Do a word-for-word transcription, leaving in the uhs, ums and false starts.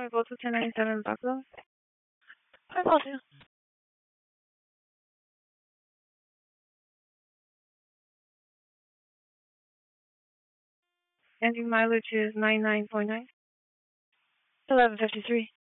Go to ten ninety-seven Buckle. I told you. Engine mileage is ninety-nine point nine. eleven fifty-three.